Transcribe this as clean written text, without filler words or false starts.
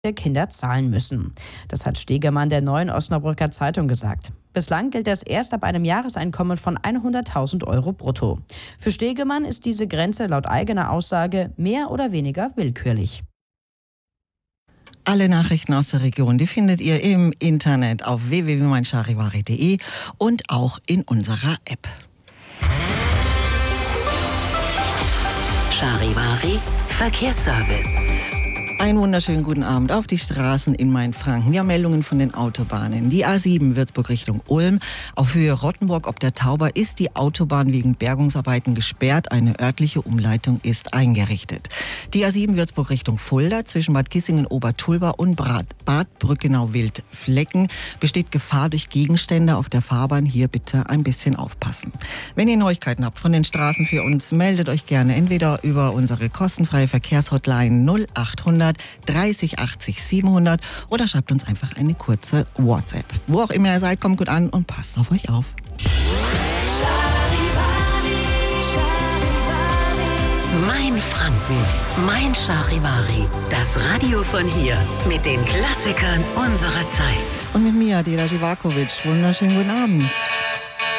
der Kinder zahlen müssen. Das hat Stegemann der Neuen Osnabrücker Zeitung gesagt. Bislang gilt das erst ab einem Jahreseinkommen von 100.000 Euro brutto. Für Stegemann ist diese Grenze laut eigener Aussage mehr oder weniger willkürlich. Alle Nachrichten aus der Region, die findet ihr im Internet auf www.meincharivari.de und auch in unserer App. Charivari Verkehrsservice. Einen wunderschönen guten Abend auf die Straßen in Mainfranken. Wir haben Meldungen von den Autobahnen. Die A7 Würzburg Richtung Ulm. Auf Höhe Rottenburg ob der Tauber ist die Autobahn wegen Bergungsarbeiten gesperrt. Eine örtliche Umleitung ist eingerichtet. Die A7 Würzburg Richtung Fulda zwischen Bad Kissingen-Obertulba und Bad Brückenau-Wildflecken besteht Gefahr durch Gegenstände auf der Fahrbahn. Hier bitte ein bisschen aufpassen. Wenn ihr Neuigkeiten habt von den Straßen für uns, meldet euch gerne entweder über unsere kostenfreie Verkehrshotline 0800 30 80 700 oder schreibt uns einfach eine kurze WhatsApp. Wo auch immer ihr seid, kommt gut an und passt auf euch auf. Mein Franken, mein Charivari, das Radio von hier mit den Klassikern unserer Zeit. Und mit mir, Adela Živaković. Wunderschönen guten Abend.